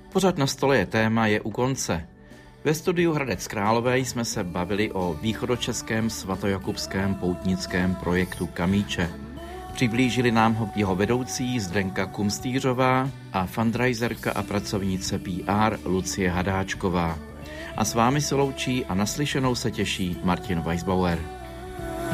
Pořad Na stole je téma je u konce. Ve studiu Hradec Králové jsme se bavili o východočeském svatojakubském poutnickém projektu Kamíče. Přiblížili nám ho jeho vedoucí Zdenka Kumstýřová a fundraiserka a pracovnice PR Lucie Hadáčková. A s vámi se loučí a naslyšenou se těší Martin Weisbauer.